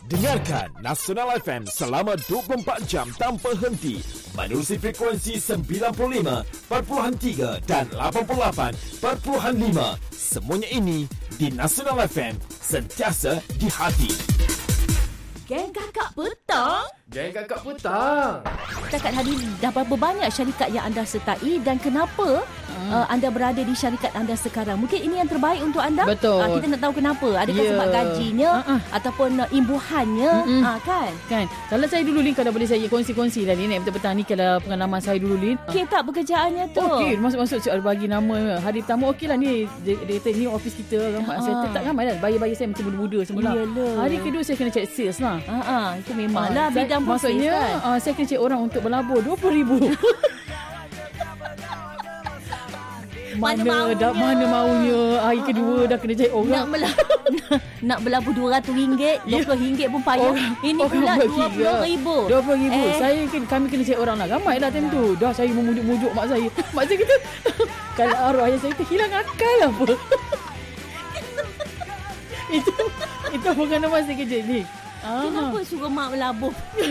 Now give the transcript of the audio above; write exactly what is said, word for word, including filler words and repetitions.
Dengarkan Nasional F M selama dua puluh empat jam tanpa henti menerusi frekuensi sembilan puluh lima perpuluhan tiga dan lapan puluh lapan perpuluhan lima. Semuanya ini di Nasional F M, sentiasa di hati. Geng Kakak Petang. Geng Kakak Petang. Setakat hari ini, dah berapa banyak syarikat yang anda sertai dan kenapa hmm. uh, anda berada di syarikat anda sekarang? Mungkin ini yang terbaik untuk anda. Betul. Uh, kita nak tahu kenapa. Adakah yeah. sebab gajinya uh-uh. ataupun uh, imbuhannya, uh, kan? Kan. Kalau saya dulu, Lin, kalau boleh saya kongsi-kongsi lah, Lin. Petang-petang ni kalau pengalaman saya dulu, Lin. Okey tak pekerjaannya tu? Okey, masuk-masuk saya bagi nama hari pertama. Okey lah ni. Dia, dia kata ni office kita. Ramai. Uh-huh. Saya tak ramai lah. Bayar-bayar saya macam muda-muda semula. Iyalah. Hari kedua saya kena cek sales lah. Uh-huh. Itu memanglah uh, bidang saya, maksudnya kan? uh, saya kena cek orang untuk berlabur dua puluh ribu. Mana mana maunya. dah mana maunya. Hari kedua dah kena cek orang. Nak berlabur, nak berlabur dua ratus ringgit, dua puluh ringgit pun payah. Orang, ini orang pula dua puluh ribu. dua puluh ribu. Eh. Saya kami kena cek orang lah. Ramai lah time tu. Dah saya memujuk-mujuk mak saya. Mak saya kata kalau arwah ayah saya kata hilang akal apa. itu itu bukan nama saya kerja ni. Kenapa suruh mak berlabur?